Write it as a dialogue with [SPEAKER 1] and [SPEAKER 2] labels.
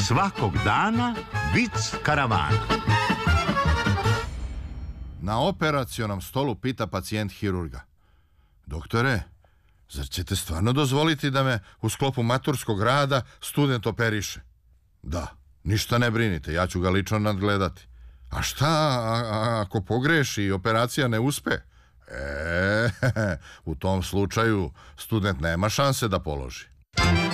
[SPEAKER 1] Svakog dana vic karavana.
[SPEAKER 2] Na operacionom stolu pita pacijent hirurga: doktore, zar ćete stvarno dozvoliti da me u sklopu maturskog rada student operiše? Da, ništa ne brinite, ja ću ga lično nadgledati. A šta ako pogreši i operacija ne uspe? U tom slučaju student nema šanse da položi.